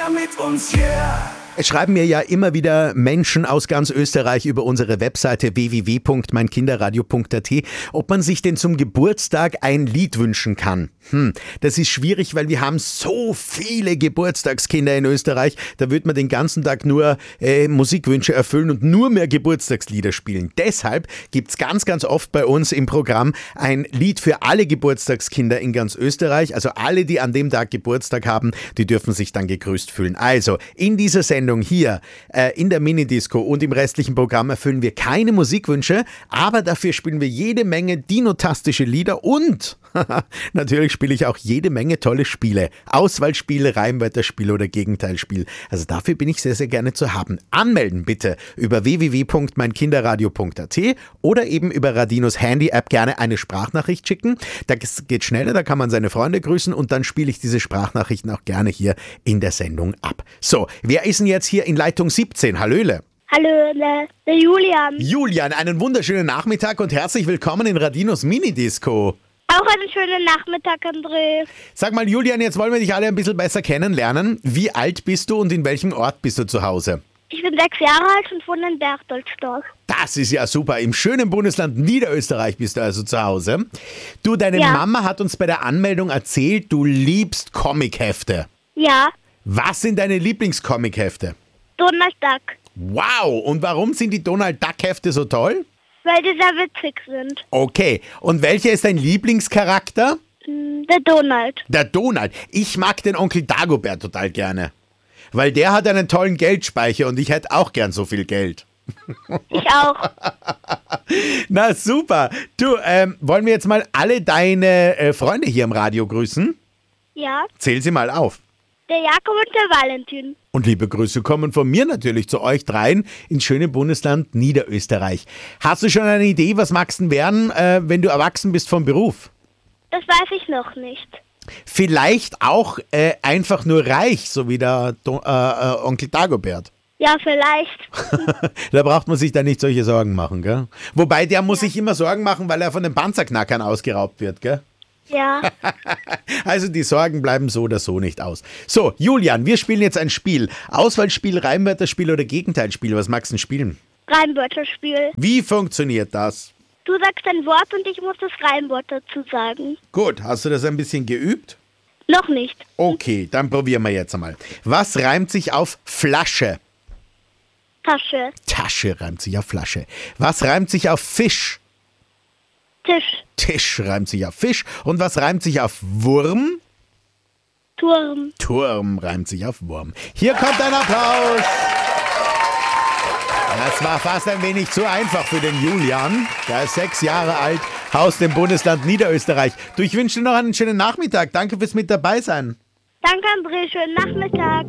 mit uns, yeah. Es schreiben mir ja immer wieder Menschen aus ganz Österreich über unsere Webseite www.meinkinderradio.at, ob man sich denn zum Geburtstag ein Lied wünschen kann. Das ist schwierig, weil wir haben so viele Geburtstagskinder in Österreich. Da wird man den ganzen Tag nur Musikwünsche erfüllen und nur mehr Geburtstagslieder spielen. Deshalb gibt's ganz, ganz oft bei uns im Programm ein Lied für alle Geburtstagskinder in ganz Österreich. Also alle, die an dem Tag Geburtstag haben, die dürfen sich dann gegrüßt fühlen. Also in dieser Sendung hier in der Minidisco und im restlichen Programm erfüllen wir keine Musikwünsche, aber dafür spielen wir jede Menge dinotastische Lieder und natürlich spiele ich auch jede Menge tolle Spiele. Auswahlspiel, Reimwörterspiel oder Gegenteilspiel. Also dafür bin ich sehr, sehr gerne zu haben. Anmelden bitte über www.meinkinderradio.at oder eben über Radinos Handy-App gerne eine Sprachnachricht schicken. Das geht schneller, da kann man seine Freunde grüßen und dann spiele ich diese Sprachnachrichten auch gerne hier in der Sendung ab. So, wer ist denn jetzt hier in Leitung 17? Hallöle. Hallo, der Julian. Julian, einen wunderschönen Nachmittag und herzlich willkommen in Radinos Minidisco. Auch einen schönen Nachmittag, André. Sag mal, Julian, jetzt wollen wir dich alle ein bisschen besser kennenlernen. Wie alt bist du und in welchem Ort bist du zu Hause? Ich bin 6 Jahre alt und wohne in Berchtoldsdorf. Das ist ja super. Im schönen Bundesland Niederösterreich bist du also zu Hause. Du, deine Mama hat uns bei der Anmeldung erzählt, du liebst Comichefte. Ja, Was sind deine Lieblingscomichefte? Donald Duck. Wow, und warum sind die Donald Duck Hefte so toll? Weil die sehr witzig sind. Okay, und welcher ist dein Lieblingscharakter? Der Donald. Der Donald. Ich mag den Onkel Dagobert total gerne. Weil der hat einen tollen Geldspeicher und ich hätte auch gern so viel Geld. Ich auch. Na super. Du, wollen wir jetzt mal alle deine Freunde hier im Radio grüßen? Ja, Zähl sie mal auf. der Jakob und der Valentin. Und liebe Grüße kommen von mir natürlich zu euch dreien ins schöne Bundesland Niederösterreich. Hast du schon eine Idee, was magst du werden, wenn du erwachsen bist vom Beruf? Das weiß ich noch nicht. Vielleicht auch einfach nur reich, so wie der Onkel Dagobert. Ja, vielleicht. Da braucht man sich da nicht solche Sorgen machen, gell? Wobei, der muss sich immer Sorgen machen, weil er von den Panzerknackern ausgeraubt wird, gell? Ja, Also die Sorgen bleiben so oder so nicht aus. So, Julian, wir spielen jetzt ein Spiel. Auswahlspiel, Reimwörterspiel oder Gegenteilspiel. Was magst du denn spielen? Reimwörterspiel. Wie funktioniert das? Du sagst ein Wort und ich muss das Reimwort dazu sagen. Gut, hast du das ein bisschen geübt? Noch nicht. Okay, dann probieren wir jetzt einmal. Was reimt sich auf Flasche? Tasche. Tasche reimt sich auf Flasche. Was reimt sich auf Fisch? Tisch. Tisch reimt sich auf Fisch. Und was reimt sich auf Wurm? Turm. Turm reimt sich auf Wurm. Hier kommt ein Applaus. Das war fast ein wenig zu einfach für den Julian. Der ist 6 Jahre alt, aus dem Bundesland Niederösterreich. Du, ich wünsche dir noch einen schönen Nachmittag. Danke fürs mit dabei sein. Danke, André. Schönen Nachmittag.